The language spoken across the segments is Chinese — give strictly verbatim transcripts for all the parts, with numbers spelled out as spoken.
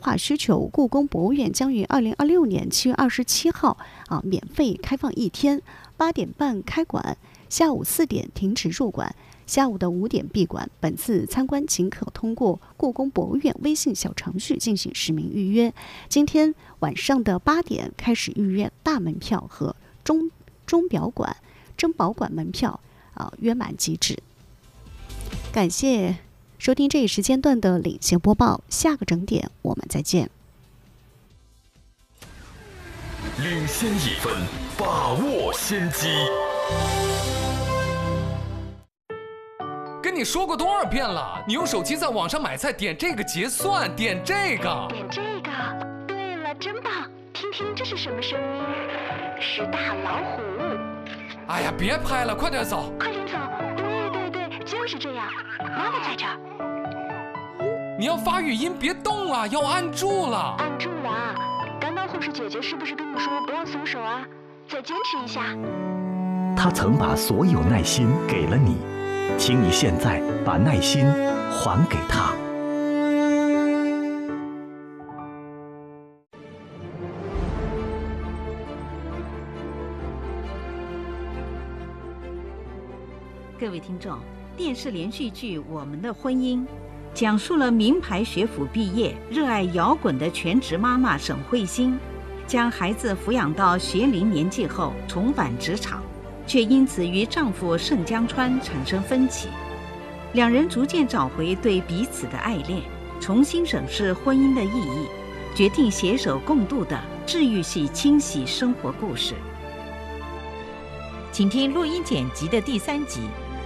化需求，故宫博物院将于二零二六年七月二十七号啊免费开放一天，八点半开馆，下午四点停止入馆。下午的五点闭馆。本次参观仅可通过故宫博物院微信小程序进行实名预约。今天晚上的八点开始预约大门票和钟钟表馆、珍宝馆门票，啊、呃、约满即止。感谢收听这一时间段的领先播报，下个整点我们再见。 领先一分，把握先机。 跟你说过多少遍了？你用手机在网上买菜，点这个结算，点这个， 点这个。对了，真棒！听听这是什么声音？是大老虎。 哎呀，别拍了，快点走！ 快点走！对对对，就是这样。妈妈在这儿。 你要发语音，别动啊，要按住了。 按住了啊！刚刚护士姐姐是不是跟你说不要松手啊？再坚持一下。 她曾把所有耐心给了你。请你现在把耐心还给他。 各位听众，电视连续剧《我们的婚姻》讲述了名牌学府毕业、热爱摇滚的全职妈妈沈慧欣，将孩子抚养到学龄年纪后重返职场。却因此与丈夫盛江川产生分歧，两人逐渐找回对彼此的爱恋，重新审视婚姻的意义，决定携手共度的治愈系清洗生活故事。请听录音剪辑的第三集。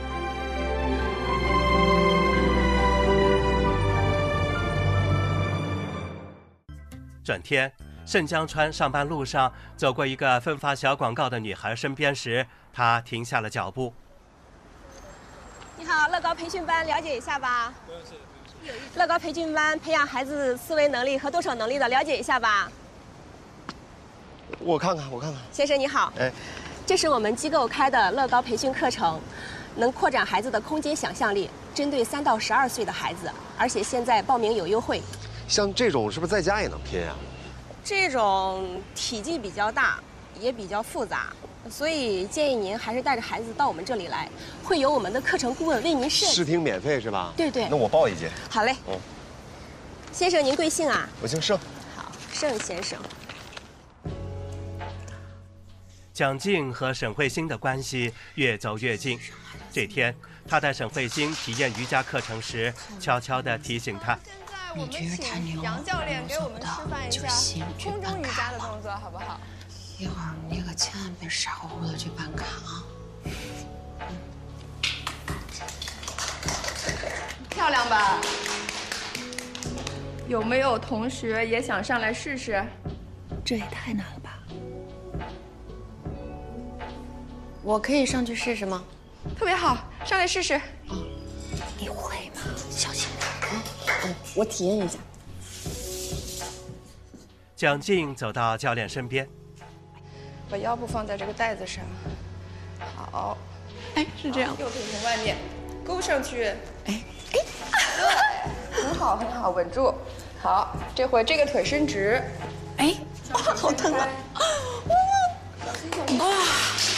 转天，盛江川上班路上走过一个分发小广告的女孩身边时，他停下了脚步。 你好，乐高培训班，了解一下吧。不用谢，不用谢。乐高培训班培养孩子思维能力和动手能力的，了解一下吧。 我看看，我看看。 先生你好，哎，这是我们机构开的乐高培训课程，能扩展孩子的空间想象力，针对三到十二岁的孩子，而且现在报名有优惠。 像这种是不是在家也能拼啊？ 这种体积比较大，也比较复杂。所以建议您还是带着孩子到我们这里来，会有我们的课程顾问为您设计。 试听免费是吧？ 对对。 那我报一节。 好嘞。嗯。先生，您贵姓啊？ 我姓盛。 好，盛先生。 蒋静和沈慧欣的关系越走越近。这天，他带沈慧欣体验瑜伽课程时，悄悄地提醒她：“ 你觉得太牛， 杨教练给我们示范一下空中瑜伽的动作，好不好？” 一会儿你可千万别傻乎乎的去办卡啊！ 漂亮吧？有没有同学也想上来试试？ 这也太难了吧！我可以上去试试吗？ 特别好，上来试试。 哦，你会吗？小心点。 嗯，我体验一下。 蒋静走到教练身边。 把腰部放在这个带子上，好， 哎，是这样。 右腿从外面勾上去， 哎哎， 对，很好很好，稳住。好，这回这个腿伸直， 哎，哇，好疼啊！哇，哇，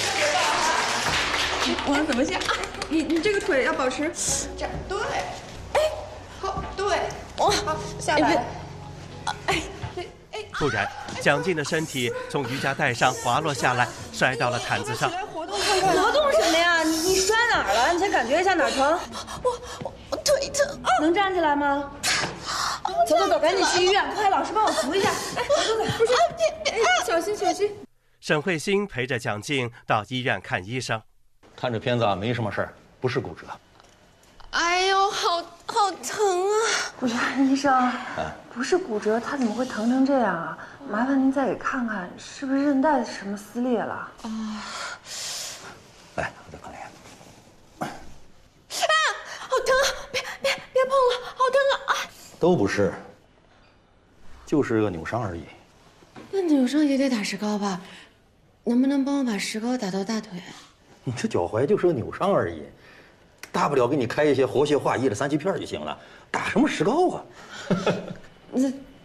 我怎么下？你你这个腿要保持这样，对，哎，好，对，哇，好，下来， 哎。 突然，蒋静的身体从瑜伽带上滑落下来，摔到了毯子上。 活动看看，活动什么呀？你你摔哪儿了？你先感觉一下哪儿疼。 我我我腿疼。 能站起来吗？走走走，赶紧去医院，快，老师帮我扶一下。哎，走走走，不是， 别别，小心小心。 沈慧欣陪着蒋静到医院看医生。 看这片子啊，没什么事儿，不是骨折。 哎呦，好好疼啊！ 不是，医生，不是骨折，他怎么会疼成这样啊？麻烦您再给看看，是不是韧带什么撕裂了？啊！ 来，我再看看。 啊，好疼啊！别别别碰了，好疼啊！ 都不是，就是个扭伤而已。 那扭伤也得打石膏吧？能不能帮我把石膏打到大腿？ 你这脚踝就是个扭伤而已。大不了给你开一些活血化瘀的三七片就行了，打什么石膏啊？ 那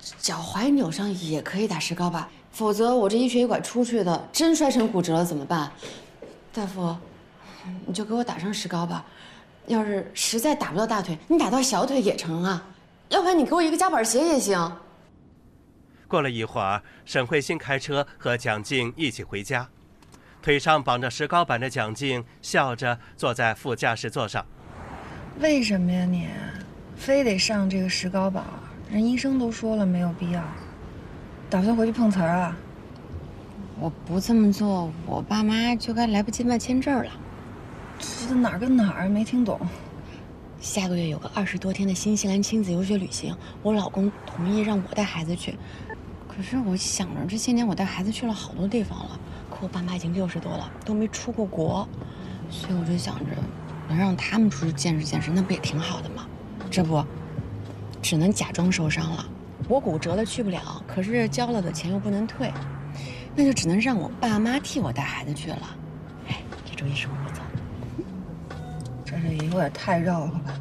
脚踝扭伤也可以打石膏吧？否则我这医学一拐出去的，真摔成骨折了怎么办？大夫，你就给我打上石膏吧。要是实在打不到大腿，你打到小腿也成啊。要不然你给我一个夹板鞋也行。 过了一会儿，沈慧欣开车和蒋静一起回家。腿上绑着石膏板的蒋静笑着坐在副驾驶座上。 为什么呀你？非得上这个石膏板？人医生都说了没有必要。打算回去碰瓷儿啊？ 我不这么做，我爸妈就该来不及办签证了。 这哪儿跟哪儿？没听懂。 下个月有个二十多天的新西兰亲子游学旅行，我老公同意让我带孩子去。可是我想着这些年我带孩子去了好多地方了，可我爸妈已经六十多了，都没出过国，所以我就想着能让他们出去见识见识，那不也挺好的吗？这不，只能假装受伤了。我骨折了去不了，可是交了的钱又不能退，那就只能让我爸妈替我带孩子去了。哎，这主意是我不错。 这这也有点太绕了吧？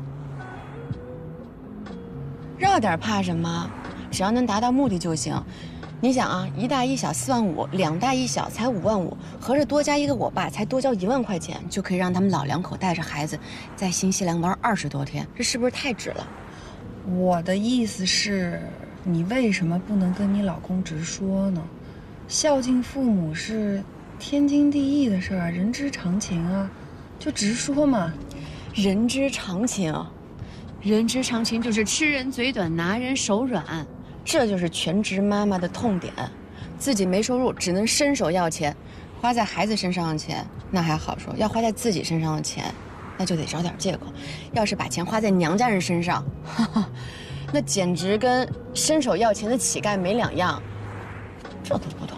绕点怕什么？只要能达到目的就行。你想啊，一大一小四万五，两大一小才五万五，合着多加一个我爸，才多交一万块钱，就可以让他们老两口带着孩子在新西兰玩二十多天，这是不是太值了？ 我的意思是，你为什么不能跟你老公直说呢？孝敬父母是天经地义的事儿，人之常情啊，就直说嘛。 人之常情，人之常情就是吃人嘴短，拿人手软，这就是全职妈妈的痛点。自己没收入，只能伸手要钱，花在孩子身上的钱那还好说，要花在自己身上的钱，那就得找点借口。要是把钱花在娘家人身上，哈哈，那简直跟伸手要钱的乞丐没两样。这都不懂。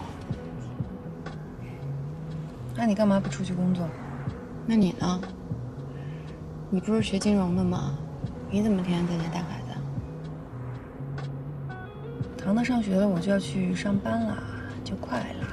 那你干嘛不出去工作？ 那你呢？你不是学金融的吗？你怎么天天在家带孩子？ 糖糖上学了，我就要去上班了，就快了。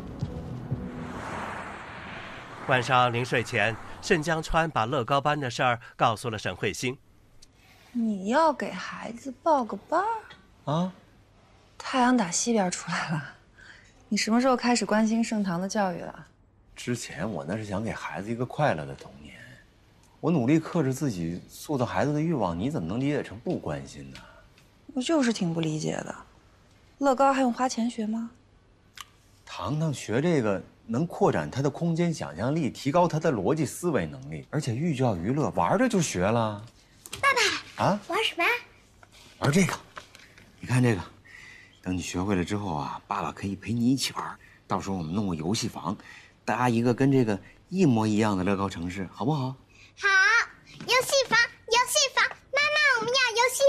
晚上临睡前，盛江川把乐高班的事儿告诉了沈慧欣。 你要给孩子报个班儿啊？ 太阳打西边出来了，你什么时候开始关心盛唐的教育了？ 之前我那是想给孩子一个快乐的童年，我努力克制自己塑造孩子的欲望，你怎么能理解成不关心呢？ 我就是挺不理解的，乐高还用花钱学吗？ 糖糖学这个能扩展他的空间想象力，提高他的逻辑思维能力，而且寓教于乐，玩着就学了。 爸爸啊，玩什么？ 玩这个，你看这个，等你学会了之后啊，爸爸可以陪你一起玩。到时候我们弄个游戏房，搭一个跟这个一模一样的乐高城市，好不好？ 好，游戏房，游戏房，妈妈，我们要游戏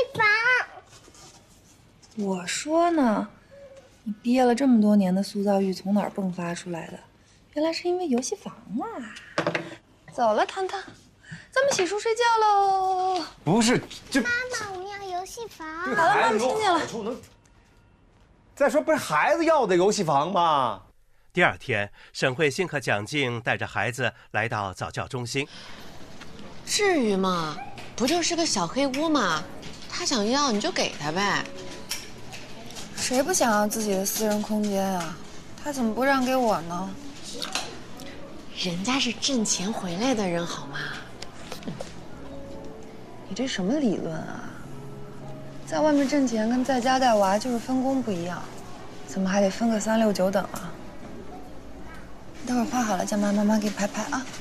房。 我说呢，你憋了这么多年的塑造欲从哪儿迸发出来的？原来是因为游戏房啊！走了，糖糖，咱们洗漱睡觉喽。 不是，这妈妈，我们要游戏房。 好了，妈妈听见了。 再说，不是孩子要的游戏房吗？ 第二天，沈慧欣和蒋静带着孩子来到早教中心。 至于吗？不就是个小黑屋吗？他想要你就给他呗。 谁不想要自己的私人空间啊？他怎么不让给我呢？ 人家是挣钱回来的人，好吗？ 你这什么理论啊？在外面挣钱跟在家带娃就是分工不一样，怎么还得分个三六九等啊？待会儿画好了，叫妈妈妈给你拍拍啊。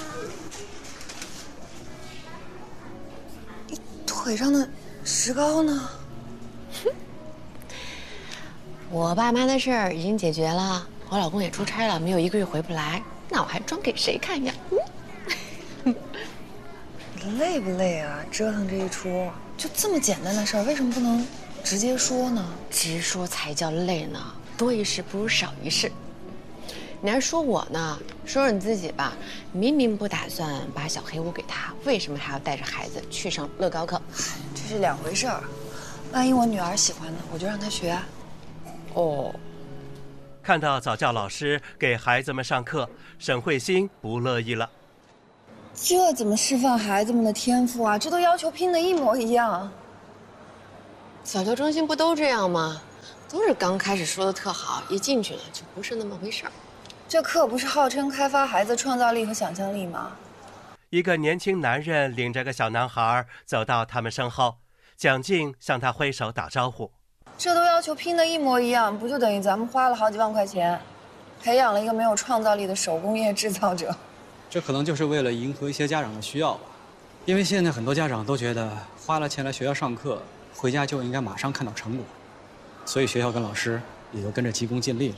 你腿上的石膏呢？ 我爸妈的事儿已经解决了，我老公也出差了，没有一个月回不来，那我还装给谁看呀？ 你累不累啊？折腾这一出，就这么简单的事儿，为什么不能直接说呢？ 直说才叫累呢，多一事不如少一事。你还说我呢？说说你自己吧。明明不打算把小黑屋给他，为什么还要带着孩子去上乐高课？ 这是两回事儿。万一我女儿喜欢呢，我就让她学。 哦。 看到早教老师给孩子们上课，沈慧欣不乐意了。 这怎么释放孩子们的天赋啊？这都要求拼的一模一样。 早教中心不都这样吗？都是刚开始说的特好，一进去了就不是那么回事儿。 这课不是号称开发孩子创造力和想象力吗？ 一个年轻男人领着个小男孩走到他们身后，蒋静向他挥手打招呼。 这都要求拼得一模一样，不就等于咱们花了好几万块钱，培养了一个没有创造力的手工业制造者？ 这可能就是为了迎合一些家长的需要吧。因为现在很多家长都觉得花了钱来学校上课，回家就应该马上看到成果，所以学校跟老师也都跟着急功近利了。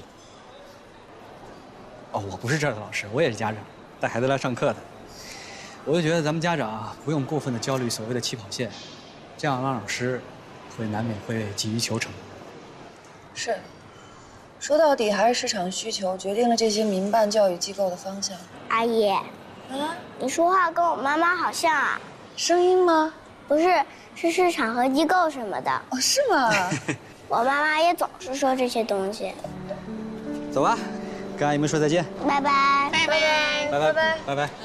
哦，我不是这儿的老师，我也是家长，带孩子来上课的。我就觉得咱们家长不用过分的焦虑所谓的起跑线，这样让老师会难免会急于求成。 是，说到底还是市场需求决定了这些民办教育机构的方向。 阿姨，啊，你说话跟我妈妈好像啊。 声音吗？ 不是，是市场和机构什么的。 哦，是吗？ 我妈妈也总是说这些东西。 走吧，跟阿姨们说再见。 拜拜， 拜拜， 拜拜，拜拜。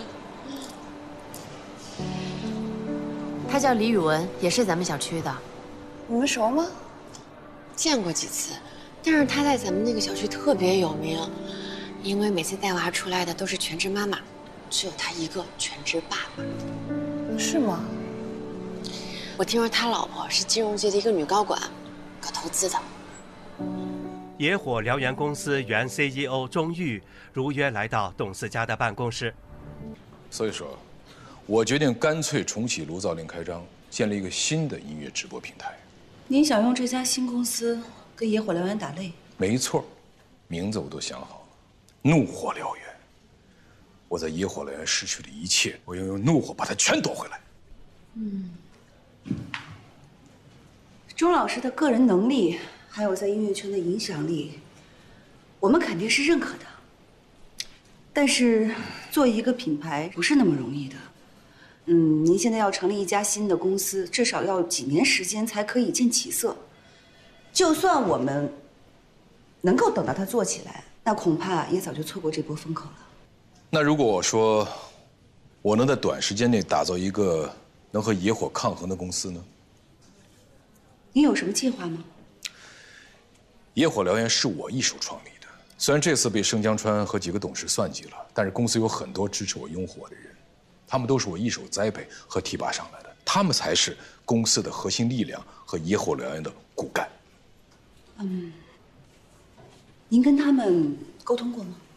他叫李宇文，也是咱们小区的。 你们熟吗？ 见过几次，但是他在咱们那个小区特别有名，因为每次带娃出来的都是全职妈妈，只有他一个全职爸爸。 是吗？ 我听说他老婆是金融界的一个女高管，搞投资的。 野火燎原公司原 C E O 钟玉如约来到董思佳的办公室。 所以说，我决定干脆重启炉灶另开张，建立一个新的音乐直播平台。 您想用这家新公司跟野火燎原打擂？ 没错，名字我都想好了，怒火燎原。我在野火燎原失去的一切，我要用怒火把它全夺回来。 嗯，钟老师的个人能力，还有在音乐圈的影响力，我们肯定是认可的。但是，做一个品牌不是那么容易的。嗯，您现在要成立一家新的公司，至少要几年时间才可以见起色。就算我们能够等到它做起来，那恐怕也早就错过这波风口了。 那如果我说，我能在短时间内打造一个能和野火抗衡的公司呢？ 你有什么计划吗？ 野火燎原是我一手创立的，虽然这次被盛江川和几个董事算计了，但是公司有很多支持我、拥护我的人。他们都是我一手栽培和提拔上来的，他们才是公司的核心力量和野火燎原的骨干。 嗯，您跟他们沟通过吗？